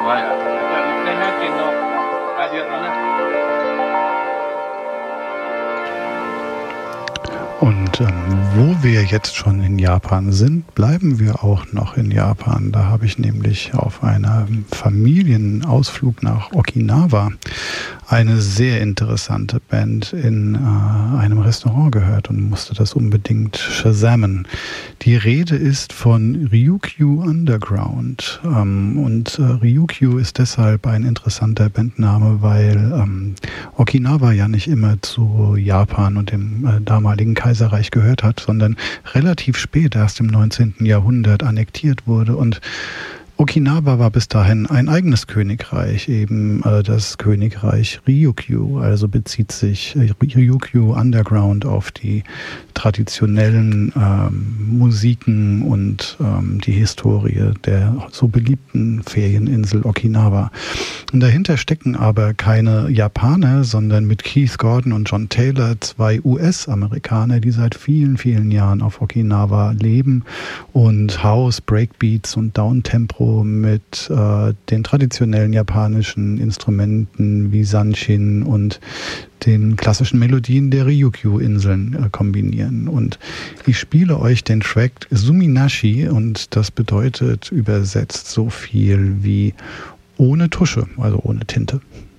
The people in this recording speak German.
Ouais. Und wo wir jetzt schon in Japan sind, bleiben wir auch noch in Japan. Da habe ich nämlich auf einem Familienausflug nach Okinawa eine sehr interessante Band in einem Restaurant gehört und musste das unbedingt shazamen. Die Rede ist von Ryukyu Underground. Und Ryukyu ist deshalb ein interessanter Bandname, weil Okinawa ja nicht immer zu Japan und dem damaligen Kaiserreich gehört hat, sondern relativ spät, erst im 19. Jahrhundert, annektiert wurde. Und Okinawa war bis dahin ein eigenes Königreich, eben das Königreich Ryukyu. Also bezieht sich Ryukyu Underground auf die traditionellen Musiken und die Historie der so beliebten Ferieninsel Okinawa. Und dahinter stecken aber keine Japaner, sondern mit Keith Gordon und John Taylor 2 US-Amerikaner, die seit vielen, vielen Jahren auf Okinawa leben und House, Breakbeats und Downtempo mit den traditionellen japanischen Instrumenten wie Sanshin und den klassischen Melodien der Ryukyu-Inseln kombinieren. Und ich spiele euch den Track Suminashi und das bedeutet übersetzt so viel wie ohne Tusche, also ohne Tinte.